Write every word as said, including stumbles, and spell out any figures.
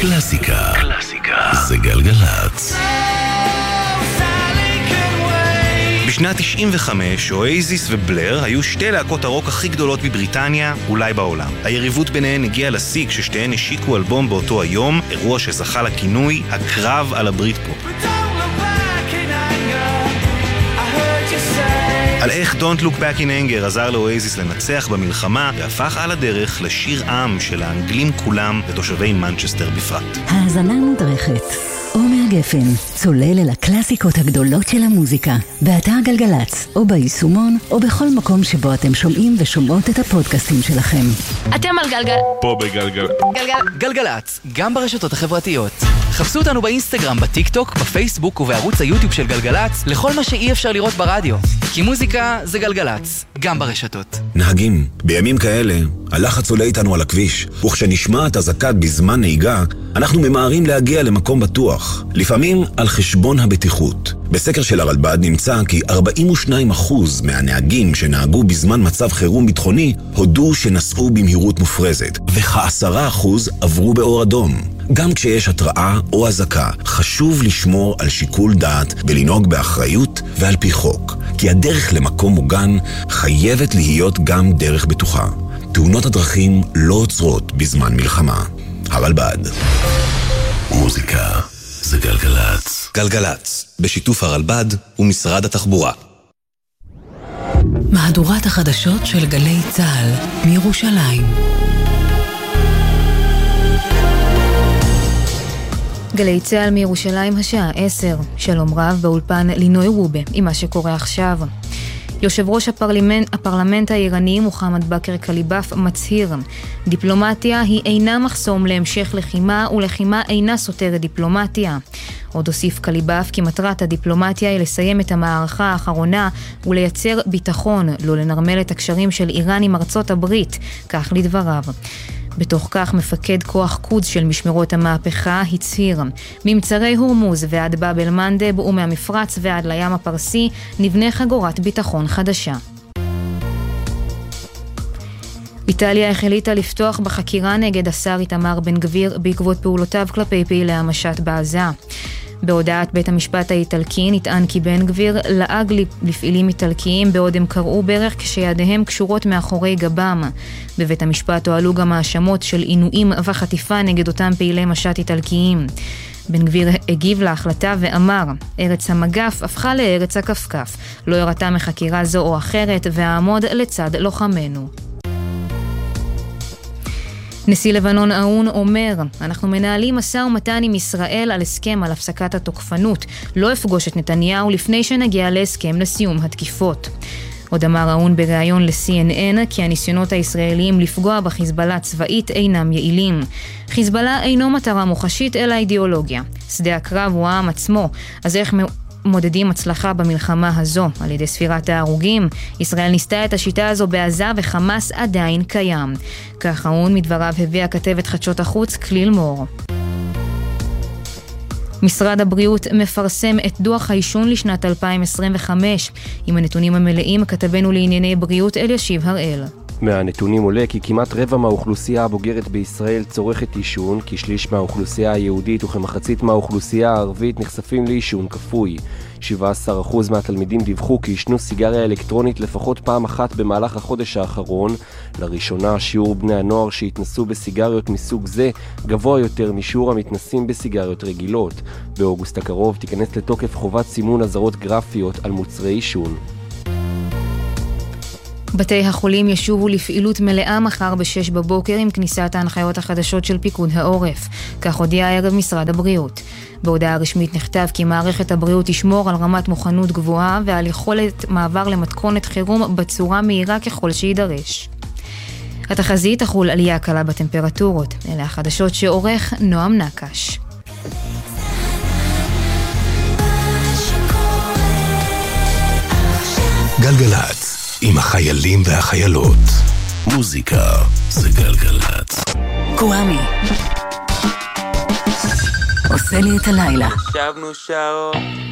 קלאסיקה. קלאסיקה. זה גלגלצ. בשנת תשעים וחמש, אוייזיס ובלר היו שתי להקות הרוק הכי גדולות בבריטניה, אולי בעולם. היריבות ביניהן הגיעה לשיא כששתיהן השיקו אלבום באותו היום, אירוע שזכה לכינוי הקרב על הבריטפופ. על איך Don't Look Back in Anger עזר לאוייזיס לנצח במלחמה והפך על הדרך לשיר עם של האנגלים כולם ותושבי מנצ'סטר בפרט. האזנה מודרכת. עומר גפן, צולל אל הקלאסיקות הגדולות של המוזיקה, באתר גלגלצ, או ביישומון, או בכל מקום שבו אתם שומעים ושומעות את הפודקאסטים שלכם. אתם על גלגל... פה בגלגל... גלגל... גלגלצ, גם ברשתות החברתיות. חפשו אותנו באינסטגרם, בטיק טוק, בפייסבוק ובערוץ היוטיוב של גלגלצ, לכל מה שאי אפשר לראות ברדיו. כי מוזיקה זה גלגלצ, גם ברשתות. נהגים, בימים כאלה, הלחץ עולה איתנו על הכביש, וכשנשמעת אזעקה בזמן נהיגה, אנחנו ממהרים להגיע למקום בטוח, לפעמים על חשבון הבטיחות. בסקר של הרלב"ד נמצא כי ארבעים ושניים אחוז מהנהגים שנהגו בזמן מצב חירום ביטחוני הודו שנסעו במהירות מופרזת, וכ-עשרה אחוז עברו באור אדום. גם כשיש התראה או אזעקה, חשוב לשמור על שיקול דעת ולנהוג באחריות ועל פי חוק, כי הדרך למקום מוגן חייבת להיות גם דרך בטוחה. תאונות הדרכים לא עוצרות בזמן מלחמה. הרלב"ד. מוזיקה זה גלגלצ. גלגלצ, בשיתוף הרלב"ד ומשרד התחבורה. מהדורת החדשות של גלי צהל מירושלים. גלי צהל מירושלים השעה עשר. שלום רב באולפן לינוי רובה עם מה שקורה עכשיו. יושב ראש הפרלמנט, הפרלמנט האיראני מוחמד בכר קליבאף מצהיר, דיפלומטיה היא אינה מחסום להמשך לחימה ולחימה אינה סותרת דיפלומטיה. עוד הוסיף קליבאף כי מטרת הדיפלומטיה היא לסיים את המערכה האחרונה ולייצר ביטחון, לא לנרמל את הקשרים של איראן עם ארצות הברית, כך לדבריו. בתוך כך מפקד כוח קודס של משמרות המהפכה הצהיר, ממצרי הורמוז ועד באבל מנדב ומהמפרץ ועד לים הפרסי נבנה חגורת ביטחון חדשה. איטליה החליטה לפתוח בחקירה נגד השר איתמר בן גביר בעקבות פעולותיו כלפי פעילי המשט בעזה. בהודעת בית המשפט האיטלקי נטען כי בן גביר לעג לפעילים איטלקיים בעוד הם קראו ברך כשידיהם קשורות מאחורי גבם. בבית המשפט הועלו גם האשמות של עינויים וחטיפה נגד אותם פעילי משט איטלקיים. בן גביר הגיב להחלטה ואמר, ארץ המגף הפכה לארץ הכפכף, לא ירתה מחקירה זו או אחרת והעמוד לצד לוחמנו. נשיא לבנון אהון אומר, אנחנו מנהלים משא ומתן עם ישראל על הסכם על הפסקת התוקפנות, לא אפגוש את נתניהו לפני שנגיע להסכם לסיום התקיפות. עוד אמר אהון בריאיון ל-סי אן אן כי הניסיונות הישראליים לפגוע בחיזבאללה צבאית אינם יעילים. חיזבאללה אינו מטרה מוחשית אלא אידיאולוגיה. שדה הקרב הוא העם עצמו, אז איך מודדים הצלחה במלחמה הזו על ידי ספירת ההרוגים? ישראל ניסתה את השיטה הזו בעזה וחמאס עדיין קיים. כך אהון מדבריו הביא הכתבת חדשות החוץ כליל מור. משרד הבריאות מפרסם את דוח העישון לשנת אלפיים עשרים וחמש. עם הנתונים המלאים כתבנו לענייני בריאות אלישיב הראל. מהנתונים עולה כי כמעט רבע מהאוכלוסייה הבוגרת בישראל צורכת עישון, כי שליש מהאוכלוסייה היהודית וכמחצית מהאוכלוסייה הערבית נחשפים לעישון כפוי. שבעה עשר אחוז מהתלמידים דיווחו כי ישנו סיגריה אלקטרונית לפחות פעם אחת במהלך החודש האחרון. לראשונה שיעור בני הנוער שהתנסו בסיגריות מסוג זה גבוה יותר משיעור המתנסים בסיגריות רגילות. באוגוסט הקרוב תיכנס לתוקף חובת סימון אזהרות גרפיות על מוצרי עישון. בתי החולים ישובו לפעילות מלאה מחר בשש בבוקר עם כניסת ההנחיות החדשות של פיקוד העורף. כך הודיע הערב משרד הבריאות. בהודעה רשמית נכתב כי מערכת הבריאות תשמור על רמת מוכנות גבוהה ועל יכולת מעבר למתכונת חירום בצורה מהירה ככל שידרש. התחזית תחול עלייה קלה בטמפרטורות. אלה החדשות שעורך נועם נקש. גלגלצ. עם החיילים והחיילות. מוזיקה זה גלגלצ. קוואמי עושה לי את הלילה. שבנו שעות